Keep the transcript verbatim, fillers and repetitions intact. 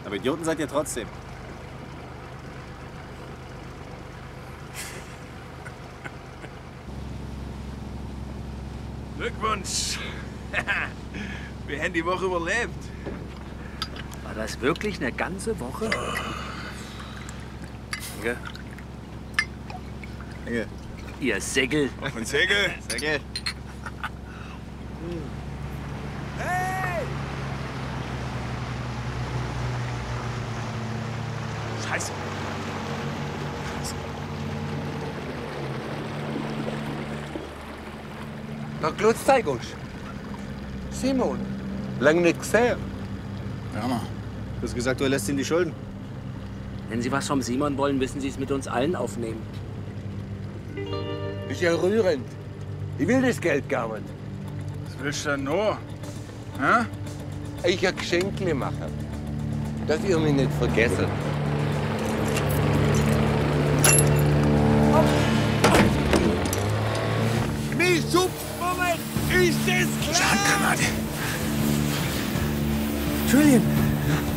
Aber Idioten seid ihr trotzdem. Glückwunsch! Wir haben die Woche überlebt. War das wirklich eine ganze Woche? Danke. Danke. Ihr Säckel. Und Segel? Danke. Hey! Scheiße. Na, Glutz Zeigosch. Simon, lang nicht gesehen. Werner, du hast gesagt, du lässt ihm die Schulden. Wenn Sie was vom Simon wollen, müssen Sie es mit uns allen aufnehmen. Ist ja rührend. Ich will das Geld gar nicht. Was willst du denn nur? Hä? Ich ein Geschenkle machen, dass ihr mich nicht vergesst. Milchsuppe, Moment! Ist das klar? Handgranate. Julian!